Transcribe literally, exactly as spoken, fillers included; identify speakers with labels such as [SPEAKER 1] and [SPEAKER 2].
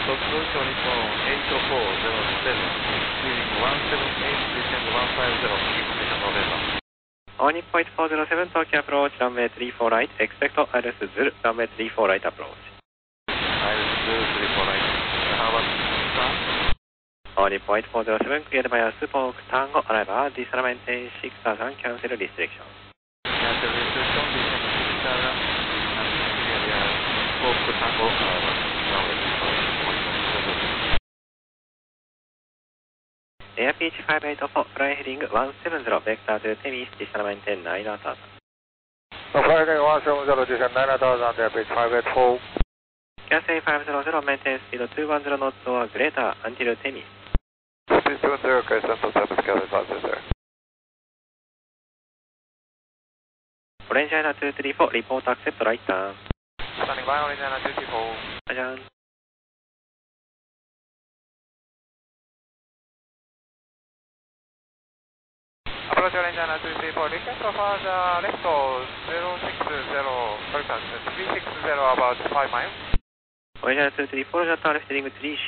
[SPEAKER 1] Tokyo Nippon eight four zero seven, leaving one seven eight, descend one five zero, keep position November.
[SPEAKER 2] All Nippon eight four zero seven, Tokyo approach, runway three four right, expect I L S Zulu, runway three four right approach.
[SPEAKER 1] I L S Zulu three four right, how about turn?
[SPEAKER 2] All Nippon eight four zero seven, cleared by a Spoke Tango, arrival, disalignment ten six thousand, cancel restriction.
[SPEAKER 1] Cancel restriction, descend six thousand, and clear the Spoke Tango, arrival, runway three four right.
[SPEAKER 2] Air P H five eight four, fly heading one seven zero, vector to Temis, disalignment ten nine thousand.
[SPEAKER 3] Fly heading one seven zero, descend nine thousand, Air P H five eight four.
[SPEAKER 2] Gas A five hundred, maintain speed two one zero knots or greater until Temis.
[SPEAKER 3] Speed two one zero, okay, Central Service, Gas A five hundred.
[SPEAKER 2] Orange China two three four, report accept right turn.
[SPEAKER 3] Standing by, Orange China two three four.
[SPEAKER 2] Ajan.
[SPEAKER 3] Approach Orange China two three four, request for the left zero six zero, correct, three six zero, about five miles.
[SPEAKER 2] Orange China two three four, left heading three